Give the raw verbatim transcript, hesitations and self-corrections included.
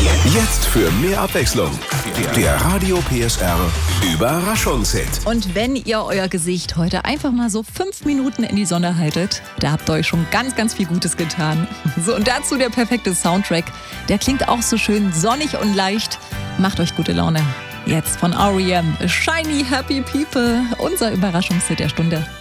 Jetzt für mehr Abwechslung. Der Radio P S R Überraschungshit. Und wenn ihr euer Gesicht heute einfach mal so fünf Minuten in die Sonne haltet, da habt ihr euch schon ganz, ganz viel Gutes getan. So, und dazu der perfekte Soundtrack. Der klingt auch so schön sonnig und leicht. Macht euch gute Laune. Jetzt von R E M, Shiny Happy People, unser Überraschungshit der Stunde.